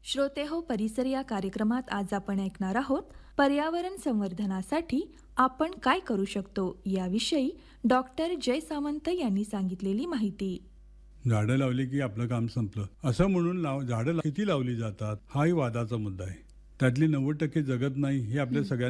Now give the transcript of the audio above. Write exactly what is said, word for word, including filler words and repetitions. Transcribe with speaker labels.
Speaker 1: श्रोते हो, परिसर या कार्यक्रमात आज आपण ऐकणार आहोत पर्यावरण संवर्धनासाठी आपण काय करू शकतो याविषयी डॉक्टर जय सामंत यांनी सांगितलेली माहिती.
Speaker 2: झाडं लावली की आपलं काम संपलं असं म्हणून लाव झाडं किती लावली जातात हाही वादाचा मुद्दा आहे. त्यातली नव्वद टक्के जगत नाही हे आपल्या सगळ्यांना